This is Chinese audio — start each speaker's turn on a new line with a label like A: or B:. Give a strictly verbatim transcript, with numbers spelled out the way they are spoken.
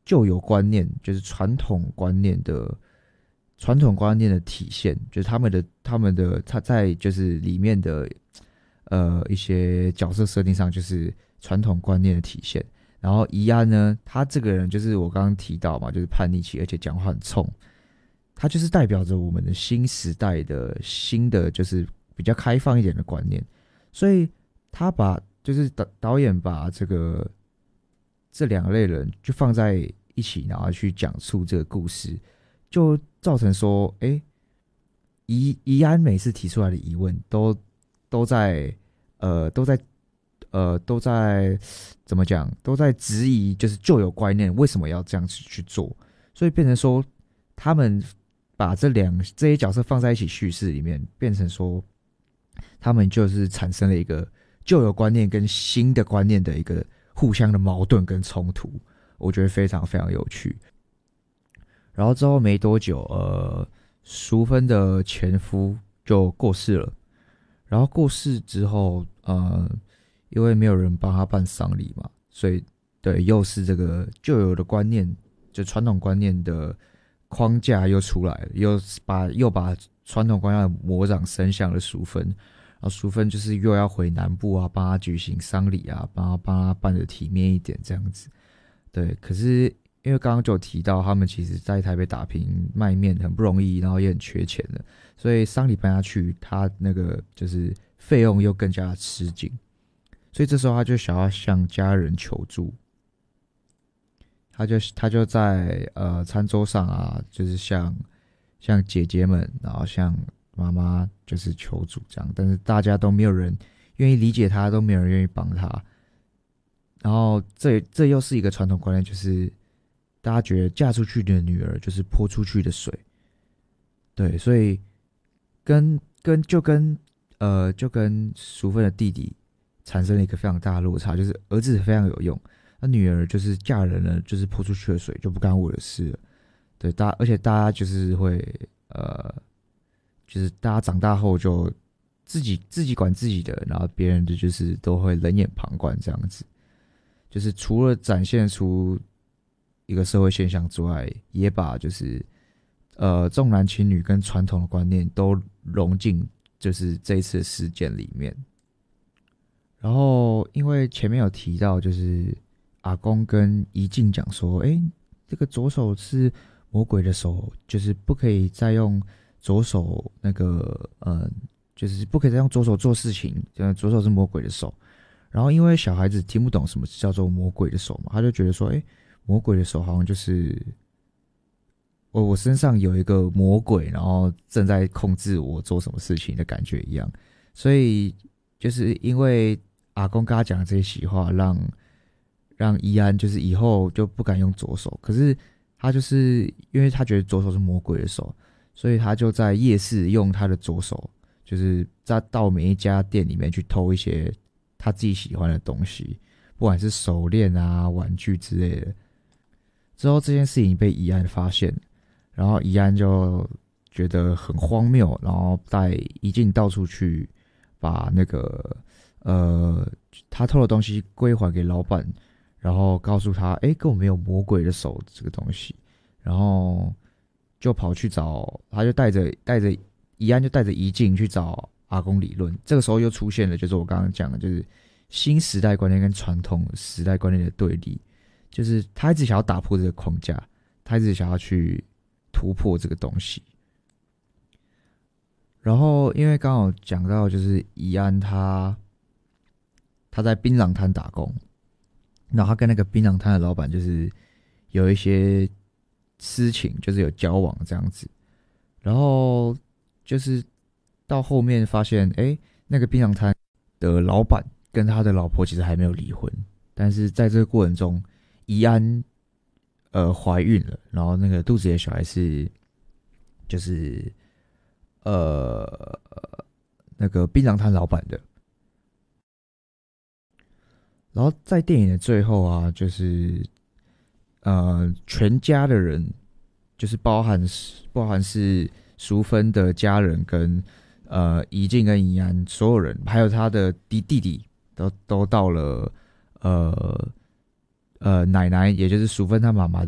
A: 旧有观念，就是传统观念的传统观念的体现，就是他们的他们的他在就是里面的呃一些角色设定上，就是传统观念的体现。然后怡安呢，他这个人就是我刚刚提到嘛，就是叛逆期，而且讲话很冲，他就是代表着我们的新时代的新的就是比较开放一点的观念，所以他把就是导导演把这个这两类人就放在一起，然后去讲述这个故事，就造成说，哎，怡怡安每次提出来的疑问都都在呃都在呃都在怎么讲，都在质疑就是旧有观念为什么要这样子去做，所以变成说他们把这两这些角色放在一起叙事里面，变成说他们就是产生了一个旧有观念跟新的观念的一个互相的矛盾跟冲突，我觉得非常非常有趣。然后之后没多久，呃，淑芬的前夫就过世了。然后过世之后，呃，因为没有人帮他办丧礼嘛，所以对，又是这个旧有的观念，就传统观念的框架又出来了，又把又把传统观念的魔掌伸向了淑芬。然后淑芬就是又要回南部啊，帮他举行丧礼啊，帮他帮他办的体面一点这样子。对，可是因为刚刚就有提到，他们其实在台北打拼卖面很不容易，然后也很缺钱的，所以丧礼办下去，他那个就是费用又更加吃紧，所以这时候他就想要向家人求助，他就他就在呃餐桌上啊，就是向向姐姐们，然后向妈妈就是求助这样，但是大家都没有人愿意理解他，都没有人愿意帮他。然后这这又是一个传统观念，就是大家觉得嫁出去的女儿就是泼出去的水，对，所以跟跟就跟呃就跟淑芬的弟弟产生了一个非常大的落差，就是儿子非常有用，那女儿就是嫁人了，就是泼出去的水，就不干我的事了。对，大而且大家就是会呃，就是大家长大后就自己自己管自己的，然后别人的就是都会冷眼旁观这样子。就是除了展现出一个社会现象之外，也把就是呃重男轻女跟传统的观念都融进就是这一次的事件里面。然后因为前面有提到，就是阿公跟怡静讲说，哎，这个左手是魔鬼的手，就是不可以再用左手那个呃，就是不可以再用左手做事情，左手是魔鬼的手。然后因为小孩子听不懂什么叫做魔鬼的手嘛，他就觉得说，哎，魔鬼的手好像就是我我身上有一个魔鬼，然后正在控制我做什么事情的感觉一样。所以就是因为阿公跟他讲的这些喜话，让让怡安就是以后就不敢用左手。可是他就是因为他觉得左手是魔鬼的手，所以他就在夜市用他的左手，就是在到每一家店里面去偷一些他自己喜欢的东西，不管是手链啊、玩具之类的。之后这件事情被怡安发现，然后怡安就觉得很荒谬，然后带怡静到处去把那个呃他偷的东西归还给老板，然后告诉他，哎，根本没有魔鬼的手这个东西，然后就跑去找，他就带着带着怡安就带着怡静去找阿公理论。这个时候又出现了，就是我刚刚讲的，就是新时代观念跟传统时代观念的对立，就是他一直想要打破这个框架，他一直想要去突破这个东西。然后因为刚好讲到就是怡安他他在槟榔摊打工，然后他跟那个槟榔摊的老板就是有一些私情，就是有交往这样子。然后就是到后面发现，哎，那个槟榔摊的老板跟他的老婆其实还没有离婚，但是在这个过程中，怡安呃怀孕了，然后那个肚子里的小孩是就是呃那个槟榔摊老板的。然后在电影的最后啊，就是呃全家的人，就是包含包含是淑芬的家人跟呃怡静跟怡安所有人，还有他的弟弟弟都都到了呃呃奶奶，也就是淑芬他妈妈